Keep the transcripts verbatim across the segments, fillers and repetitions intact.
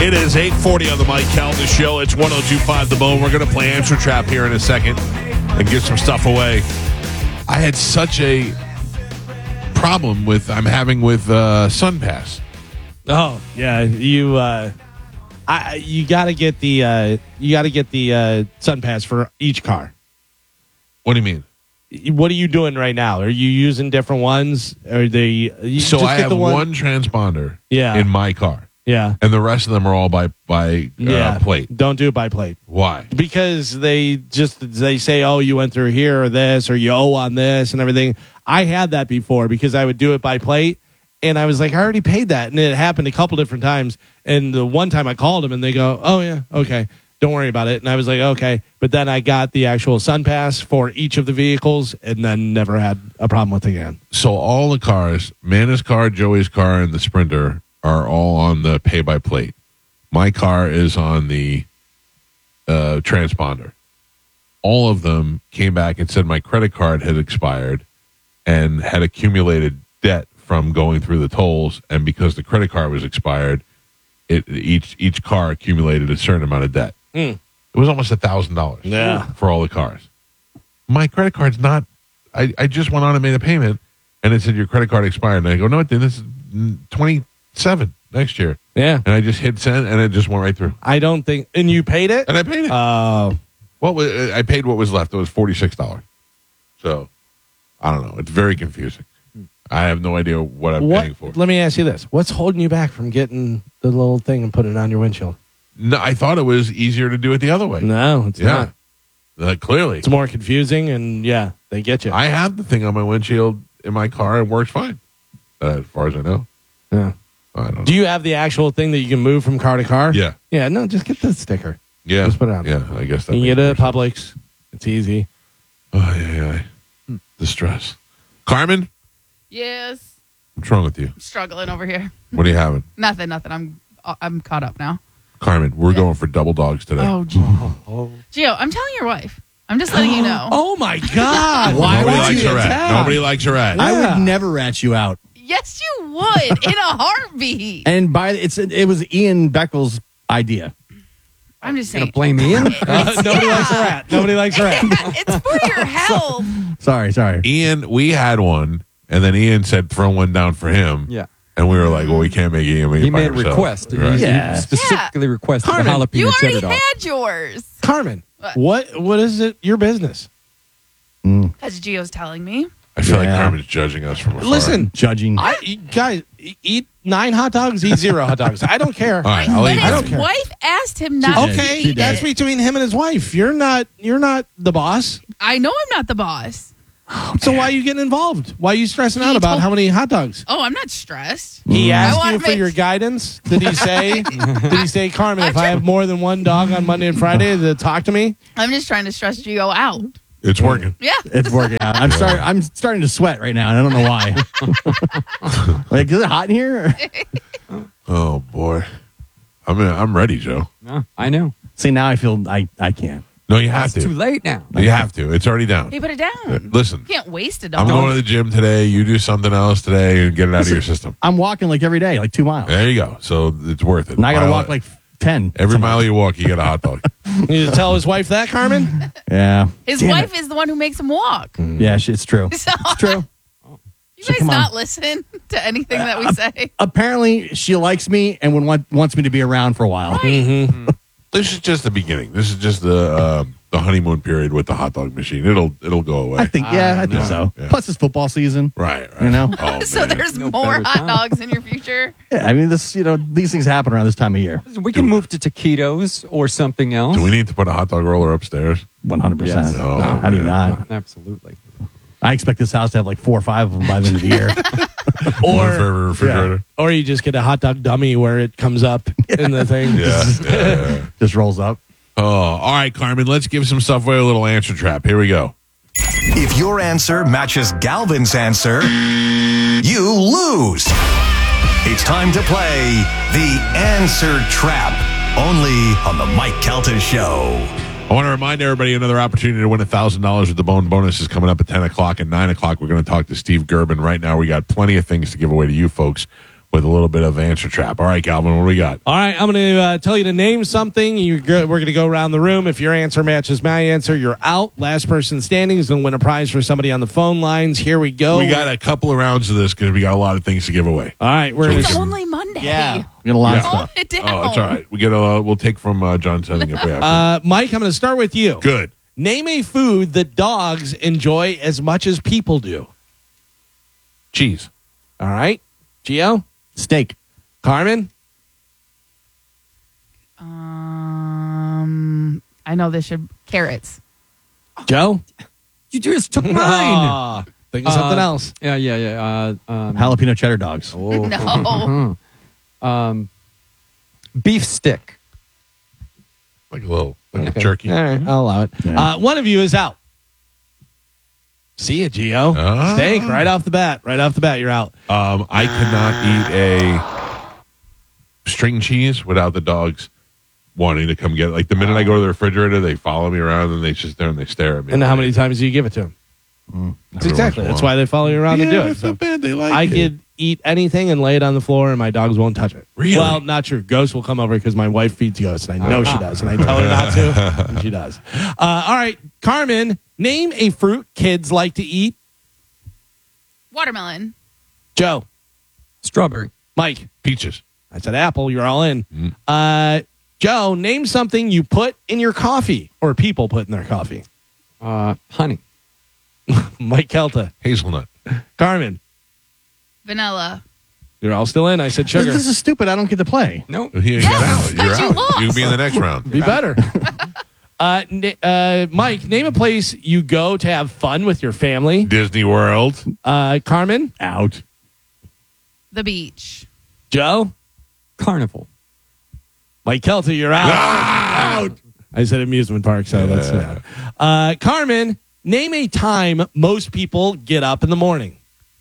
It is eight forty on the Mike Calda Show. It's one oh two point five The Bone. We're going to play Answer Trap here in a second and give some stuff away. I had such a problem with I'm having with uh, SunPass. Oh yeah, you uh, I you got to get the uh, you got to get the uh, SunPass for each car. What do you mean? What are you doing right now? Are you using different ones? Are they? You So just I get have the one, one transponder Yeah. in my car, Yeah, and the rest of them are all by by uh, yeah. plate. Don't do it by plate Why? because they just they say, oh, you went through here or this or you owe on this and everything. I had that before because I would do it by plate, and I was like, I already paid that, and it happened a couple different times. And the one time I called them, and they go, oh yeah, okay. Don't worry about it. And I was like, okay. But then I got the actual SunPass for each of the vehicles and then never had a problem with it again. So all the cars, Mana's car, Joey's car, and the Sprinter are all on the pay by plate. My car is on the uh, transponder. All of them came back and said my credit card had expired and had accumulated debt from going through the tolls. And because the credit card was expired, it each each car accumulated a certain amount of debt. Mm. It was almost a thousand dollars Yeah. for all the cars. My credit card's not. I, I just went on and made a payment, and it said your credit card expired. And I go, no, it didn't. This is twenty-seven next year. Yeah. And I just hit send, and it just went right through. I don't think. And you paid it? And I paid it. Oh. What was I paid? What was left? It was forty-six dollars. So I don't know. It's very confusing. I have no idea what I'm what, paying for. Let me ask you this. What's holding you back from getting the little thing and putting it on your windshield? No, I thought it was easier to do it the other way. No, it's yeah, not. Uh, clearly. It's more confusing, and yeah, they get you. I have the thing on my windshield in my car. It works fine, uh, as far as I know. Yeah. I don't know. Do you have the actual thing that you can move from car to car? Yeah. Yeah, no, just get the sticker. Yeah. Just put it on. Yeah, I guess that You can makes get it more at Publix. It's easy. Oh, yeah, yeah. Hmm. The stress. Carmen, Yes. what's wrong with you? I'm struggling over here. What are you having? Nothing, nothing. I'm I'm caught up now. Carmen, we're going for double dogs today. Oh, Gio. Gio, I'm telling your wife. I'm just letting you know. Oh, my God. Why Nobody would likes you a rat. attack? Nobody likes a rat. I Yeah. would never rat you out. Yes, you would in a heartbeat. And by it's it was Ian Beckel's idea. I'm just Gonna saying. blame Ian? Uh, nobody Yeah. likes a rat. Nobody likes a rat. It's for your health. Sorry, sorry. Ian, we had one, and then Ian said throw one down for him. Yeah. And we were like, well, we can't make Ian make He it by made a himself. request. Right. He, Yeah. he specifically requested Carmen, the jalapeno You cheddar already dog. had yours. Carmen, What? what what is it? Your business? As Gio's telling me. I feel like Yeah. Carmen's judging us from afar. Listen, Judging. I you guys e- eat nine hot dogs, eat zero hot dogs. I don't care. All right, But I'll eat his I don't it. care. wife asked him not She to did. Okay, She that's did. between him and his wife. You're not you're not the boss. I know I'm not the boss. So why are you getting involved? Why are you stressing out He about told- how many hot dogs? Oh, I'm not stressed. He I asked wanna you for make- your guidance. Did he say? Did he say, Carmen, if I have more than one dog on Monday and Friday, to talk to me? I'm just trying to stress Gio out. It's working. Yeah. It's working out. I'm starting. I'm starting to sweat right now, and I don't know why. Like, is it hot in here? Oh boy, I'm I'm ready, Joe. No, I know. See, now I feel I I can't. No, you have It's to. too late now. You have to. It's already down. Hey, put it down. Listen, You can't waste it I'm all. going to the gym today. You do something else today and get it out of your system. I'm walking like every day, like two miles, There you go. So it's worth it. and I got to Mile- walk like ten. every mile you walk, you get a hot dog. You need to tell his wife that, Carmen? Yeah. His Damn wife it. is the one who makes him walk. Yeah, she, it's true. So, It's true. you So guys come on. not listen to anything that we say. Apparently, she likes me and would want wants me to be around for a while. Mm-hmm. This is just the beginning. This is just the uh, the honeymoon period with the hot dog machine. It'll it'll go away. I think. Yeah, I think know. so. Yeah. Plus, it's football season. right, right. You know? Oh, so man. there's No more better hot time. dogs in your future. Yeah, I mean, this. You know, these things happen around this time of year. We can move to taquitos or something else. Do we need to put a hot dog roller upstairs? One hundred percent. Yes. Oh, How do you man. not? Absolutely. I expect this house to have like four or five of them by the end of the year. One for every refrigerator. Or you just get a hot dog dummy where it comes up in the thing. Yeah, yeah, yeah. Just rolls up. Oh, all right, Carmen. Let's give some stuff away. A little answer trap. Here we go. If your answer matches Galvin's answer, you lose. It's time to play the Answer Trap, only on the Mike Calta Show. I want to remind everybody another opportunity to win one thousand dollars with the Bone bonus is coming up at ten o'clock and nine o'clock. We're going to talk to Steve Gerben. Right now, we got plenty of things to give away to you folks. with a little bit of answer trap. All right, Galvin, what do we got? All right, I'm going to uh, tell you to name something. You go, we're going to go around the room. If your answer matches my answer, you're out. Last person standing is going to win a prize for somebody on the phone lines. Here we go. We got a couple of rounds of this because we got a lot of things to give away. All right, we're So going It's to. only Monday. Yeah. We got a lot of Calm stuff. it down. Oh, it's all right. We get a, uh, we'll take from uh, John Setting if we have to. Uh, Mike, I'm going to start with you. Good. Name a food that dogs enjoy as much as people do. Cheese. All right, Gio, Steak. Carmen, Um, I know this should carrots. Joe. You just took mine. Ah, think of something Uh, else. Yeah, yeah, yeah. Uh, um, Jalapeno cheddar dogs. oh. No. um, beef stick. Like a little like a jerky. All right, I'll allow it. Yeah. Uh, one of you is out. See you, Gio. Ah. Steak right off the bat. Right off the bat, you're out. Um, I cannot eat a string cheese without the dogs wanting to come get it. Like the minute I go to the refrigerator, they follow me around and they just there and they stare at me. And how many times do you give it to them? Every Exactly. once in a That's while. why they follow you around Yeah, to do it. it's So not bad. They like I it. could eat anything and lay it on the floor, and my dogs won't touch it. Really? Well, not true. Ghost will come over because my wife feeds Ghost, and I know she does, and I tell her not to, and she does. Uh, all right, Carmen, name a fruit kids like to eat. Watermelon. Joe, Strawberry. Mike, peaches. I said apple. You're all in. Mm. Uh, Joe, name something you put in your coffee or people put in their coffee. Uh, honey. Mike Kelta, Hazelnut. Carmen, Vanilla. you're all still in. I said sugar. This is stupid. I don't get to play. Nope. You got out. but You're you out. lost. You can be in the next round. Be better. uh, n- uh, Mike, name a place you go to have fun with your family. Disney World. Uh, Carmen, Out. The beach. Joe, Carnival. Mike Kelta, you're out. Out. I said amusement park, so that's Yeah. yeah. Uh, Carmen, name a time most people get up in the morning.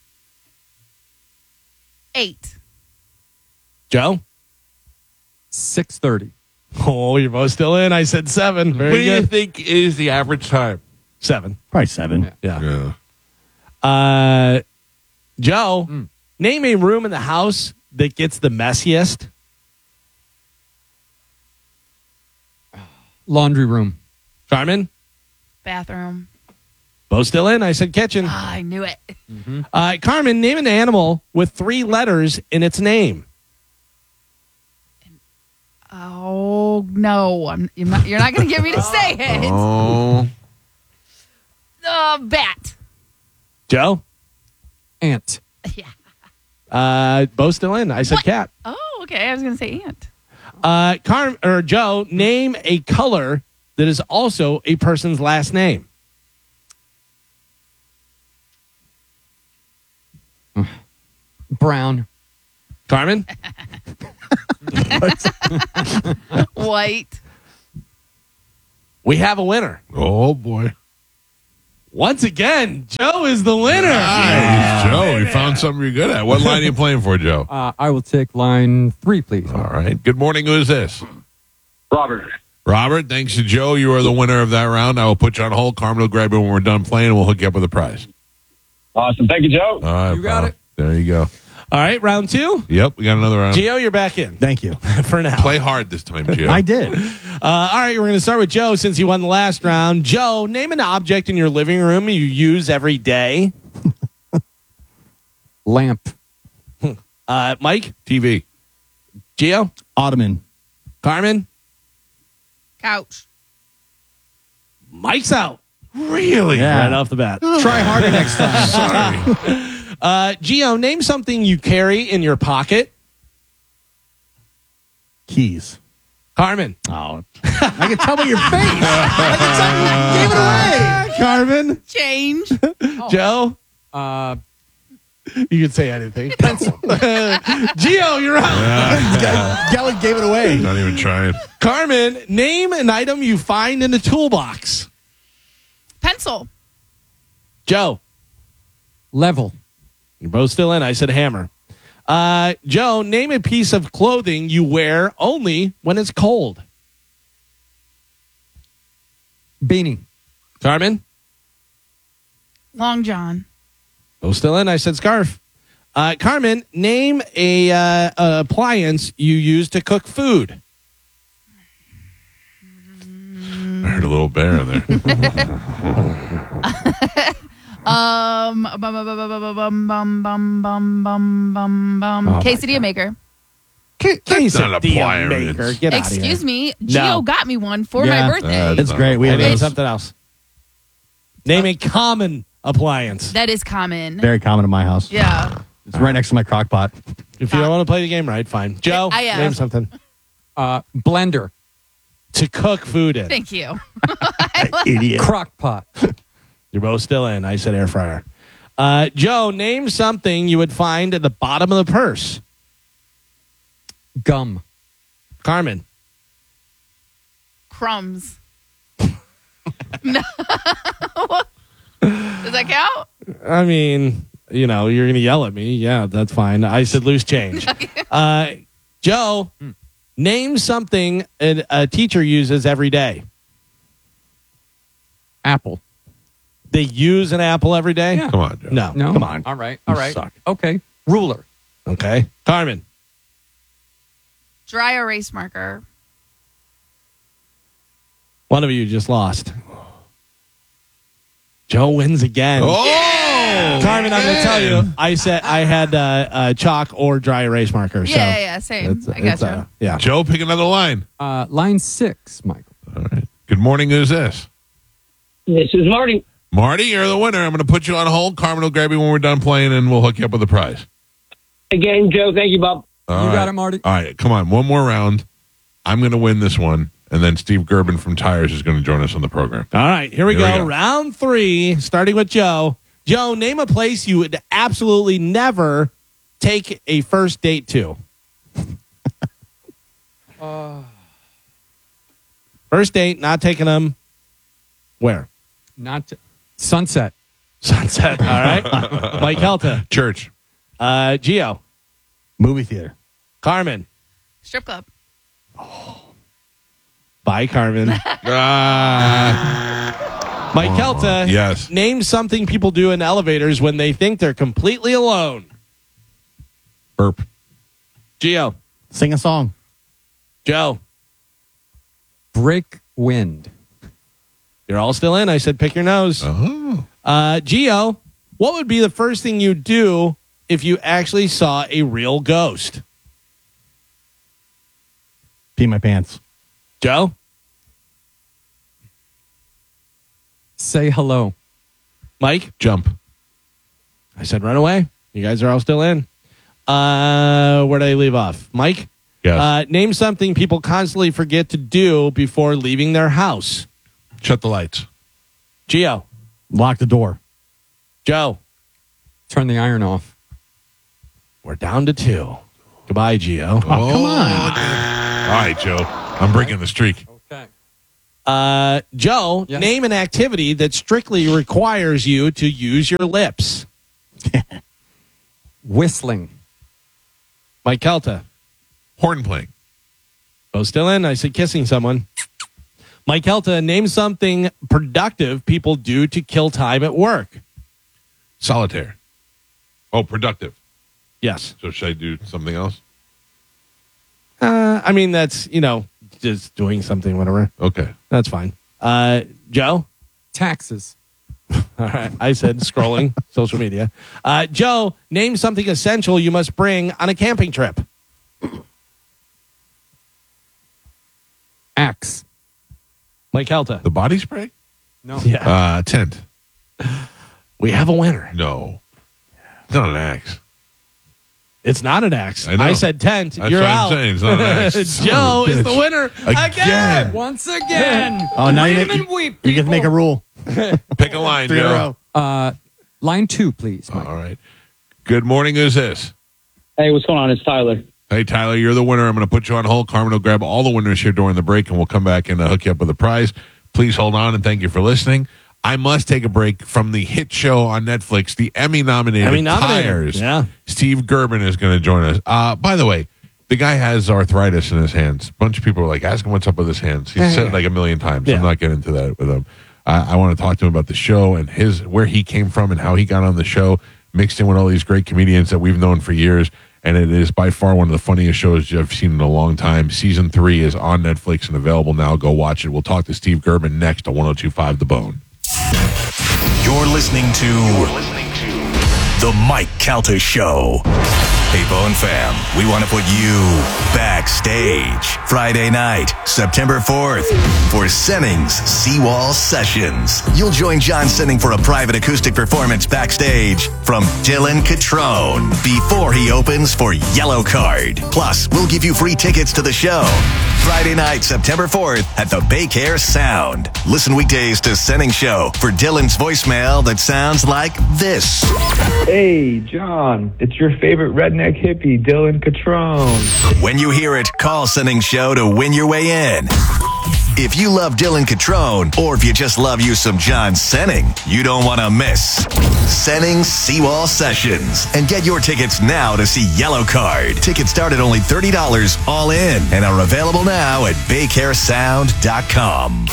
Eight. Joe, six thirty. oh, you're both still in. I said seven. Very What do you good. think is the average time? Seven. Probably seven. Yeah. Yeah. Uh, Joe, name a room in the house that gets the messiest. Laundry room. Carmen, Bathroom. both still in. I said kitchen. Ah, I knew it. Uh, Carmen, name an animal with three letters in its name. Oh no! I'm, you're not, you're not going to get me to say it. Oh. Uh, bat. Joe, Ant. Yeah. uh, both still in. I said What? cat. Oh, okay. I was going to say ant. Uh, Carm or Joe, name a color that is also a person's last name. Brown. Carmen, White. we have a winner. Oh, boy. Once again, Joe is the winner. Nice, Joe. We found something you're good at. What line are you playing for, Joe? Uh, I will take line three, please. All right. Good morning. Who is this? Robert. Robert, thanks to Joe. You are the winner of that round. I will put you on hold. Carmen will grab you when we're done playing, and we'll hook you up with a prize. Awesome. Thank you, Joe. All right, You got pal. it. There you go. All right, round two. Yep, we got another round. Gio, you're back in Thank you. for now. Play hard this time, Gio. I did. Uh, all right, we're going to start with Joe since he won the last round. Joe, name an object in your living room you use every day. Lamp. Uh, Mike, T V. Gio, Ottoman. Carmen, Couch. Mike's out. Really? Yeah. Right off the bat. Try harder next time. Sorry. Uh, Gio, name something you carry in your pocket. Keys. Carmen. Oh, I can tell by your face. I can tell you gave it away. Carmen. Change. Joe. Uh, You can say anything. Pencil. Gio, you're out. Gallen gave it away. Not even trying. Carmen, name an item you find in the toolbox. Pencil. Joe. level. You're both still in. I said hammer. Uh, Joe, name a piece of clothing you wear only when it's cold. Beanie. Carmen? Long John. Both still in. I said scarf. Uh, Carmen, name a, uh, a appliance you use to cook food. I heard a little bear in there. Um, bum, bum, bum, bum, bum, bum, bum, bum, bum, bum, bum. Oh, my Quesadilla God. maker. That's not an Quesadilla appliance. maker. Get out of here. Excuse me. No. Gio got me one for Yeah. my birthday. Uh, It's great. We have Name those. something else. Name a common appliance. That is common. Very common in my house. Yeah. It's right next to my crock pot. If you don't want to play the game right, fine. Joe, I, uh, name something Uh, blender. to cook food in. Thank you. Idiot. Crock pot. You're both still in. I said air fryer. Uh, Joe, name something you would find at the bottom of the purse. Gum. Carmen. Crumbs. No. Does that count? I mean, you know, you're going to yell at me. Yeah, that's fine. I said loose change. Uh, Joe, name something a, a teacher uses every day. Apple. They use an apple every day? Yeah. Come on, Joe. No. No. Come on. All right. All You right. suck. Okay. Ruler. Okay. Carmen. Dry erase marker. One of you just lost. Joe wins again. Oh! Carmen, I'm going to tell you, I said I had uh, uh, chalk or dry erase marker. So Yeah, yeah, yeah, same. it's- I it's, gotcha. uh, yeah. Joe, pick another line. Uh, line six, Michael. All right. Good morning. Who's this? This is Marty. Marty, you're the winner. I'm going to put you on hold. Carmen will grab you when we're done playing, and we'll hook you up with a prize. Again, Joe, thank you, Bob. All You right. got it, Marty. All right. Come on. One more round. I'm going to win this one, and then Steve Gerben from Tires is going to join us on the program. All right, here we, Here we go. go. Round three, starting with Joe. Joe, name a place you would absolutely never take a first date to. First date, not taking them. Where? Not t- sunset. Sunset. All right. Mike Helta. Church. Uh, Gio. Movie theater. Carmen. Strip club. Bye, Carmen. Ah, Mike Helta. yes. Name something people do in elevators when they think they're completely alone. Burp. Gio. Sing a song. Joe. Break wind. You're all still in. I said pick your nose. Oh. Uh, Gio, what would be the first thing you'd do if you actually saw a real ghost? Pee my pants. Joe? Say hello. Mike? Jump. I said run away. You guys are all still in. Uh, where did I leave off? Mike? Yes. Uh, name something people constantly forget to do before leaving their house. Shut the lights. Gio? Lock the door. Joe? Turn the iron off. We're down to two. Goodbye, Gio. Oh, come on. All right, Joe. I'm breaking the streak. Okay. Uh, Joe, Yes. name an activity that strictly requires you to use your lips. Whistling. Mike Kelta. Horn playing. Both still in. I said kissing someone. Mike Kelta, name something productive people do to kill time at work. Solitaire. Oh, productive. Yes. So should I do something else? Uh, I mean, that's, you know, just doing something, whatever. Okay. That's fine. Uh, Joe? Taxes. All right. I said scrolling social media. Uh, Joe, name something essential you must bring on a camping trip. Axe. Mike Kelta. The body spray? No. Yeah. Uh, tent. We have a winner. No. It's not an axe. It's not an axe. I know. I said tent. That's You're what out. I'm saying. It's not an axe. Joe Son of a is the bitch. winner again. Again. Once again. Oh, now you, Dream make, and weep, you get to make a people. rule. Pick a line, Three in a Joe. row. Uh, line two, please. Mike. All right. Good morning. Who's this? Hey, what's going on? It's Tyler. Hey, Tyler, you're the winner. I'm going to put you on hold. Carmen will grab all the winners here during the break, and we'll come back and uh, hook you up with a prize. Please hold on, and thank you for listening. I must take a break from the hit show on Netflix, the Emmy-nominated Emmy-nominated, Tires. yeah. Steve Gerben is going to join us. Uh, by the way, the guy has arthritis in his hands. A bunch of people are like, ask him what's up with his hands. He's said it like a million times. Yeah. I'm not getting into that with him. Uh, I want to talk to him about the show and his where he came from and how he got on the show. mixed in with all these great comedians that we've known for years. And it is by far one of the funniest shows I've seen in a long time. Season three is on Netflix and available now. Go watch it. We'll talk to Steve Gerben next on one oh two point five The Bone. You're listening to, You're listening to The Mike Calta Show. Hey, Bone fam, we want to put you backstage Friday night, September fourth, for Senning's Seawall Sessions. You'll join John Senning for a private acoustic performance backstage from Dylan Catrone before he opens for Yellow Card. Plus, we'll give you free tickets to the show. Friday night, September fourth at the Baycare Sound. Listen weekdays to Senning Show for Dylan's voicemail that sounds like this. Hey, John, it's your favorite redneck hippie, Dylan Catrone. When you hear it, call Senning Show to win your way in. If you love Dylan Catrone, or if you just love you some John Senning, you don't want to miss Senning's Seawall Sessions. And get your tickets now to see Yellow Card. Tickets start at only thirty dollars all in and are available now at baycare sound dot com.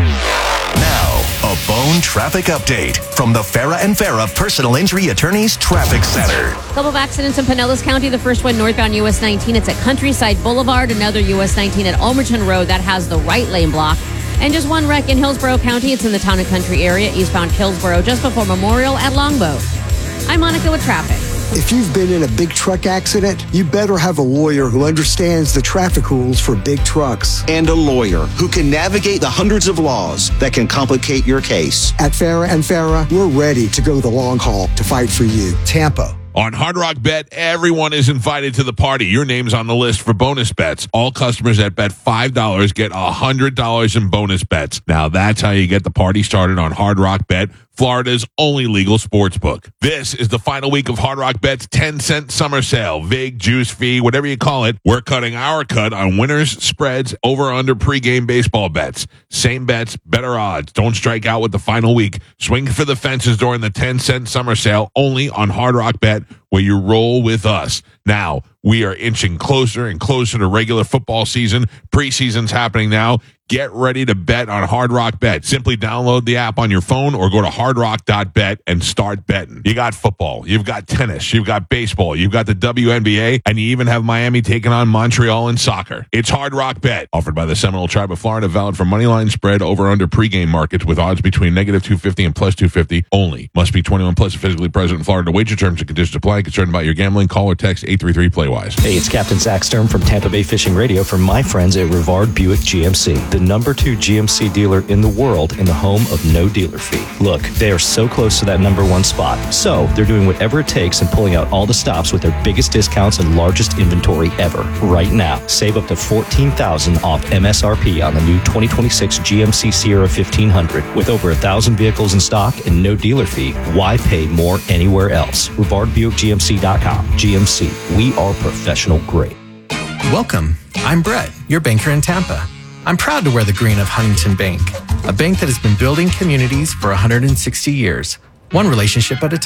Now, a Bone traffic update from the Farah and Farah Personal Injury Attorneys Traffic Center. Couple of accidents in Pinellas County. The first one northbound U S nineteen. It's at Countryside Boulevard. Another U S nineteen at Ulmerton Road. That has the right lane block. And just one wreck in Hillsborough County. It's in the Town and Country area, eastbound Hillsborough, just before Memorial at Longboat. I'm Monica with traffic. If you've been in a big truck accident, you better have a lawyer who understands the traffic rules for big trucks. And a lawyer who can navigate the hundreds of laws that can complicate your case. At Farah and Farah, we're ready to go the long haul to fight for you. Tampa. On Hard Rock Bet, everyone is invited to the party. Your name's on the list for bonus bets. All customers that bet five dollars get one hundred dollars in bonus bets. Now, that's how you get the party started on Hard Rock Bet, Florida's only legal sports book. This is the final week of Hard Rock Bet's ten cent summer sale. Vig, juice fee, whatever you call it. We're cutting our cut on winners, spreads, over-under pregame baseball bets. Same bets, better odds. Don't strike out with the final week. Swing for the fences during the ten cent summer sale only on Hard Rock Bet, where you roll with us. Now, we are inching closer and closer to regular football season. Preseason's happening now. Get ready to bet on Hard Rock Bet. Simply download the app on your phone or go to hard rock dot bet and start betting. You got football, you've got tennis, you've got baseball, you've got the W N B A, and you even have Miami taking on Montreal in soccer. It's Hard Rock Bet, offered by the Seminole Tribe of Florida, valid for moneyline spread over under pregame markets with odds between negative two fifty and plus two fifty only. Must be twenty-one plus and physically present in Florida. Wager terms and conditions apply. Concerned about your gambling? Call or text eight three three play wise. Hey, it's Captain Zach Sturm from Tampa Bay Fishing Radio for my friends at Rivard Buick G M C, the number two G M C dealer in the world and the home of no dealer fee. Look, they are so close to that number one spot. So they're doing whatever it takes and pulling out all the stops with their biggest discounts and largest inventory ever. Right now, save up to fourteen thousand dollars off M S R P on the new twenty twenty-six G M C Sierra fifteen hundred. With over one thousand vehicles in stock and no dealer fee, why pay more anywhere else? Rivard Buick G M C dot com. G M C, we are professional grade. Welcome. I'm Brett, your banker in Tampa. I'm proud to wear the green of Huntington Bank, a bank that has been building communities for one hundred sixty years, one relationship at a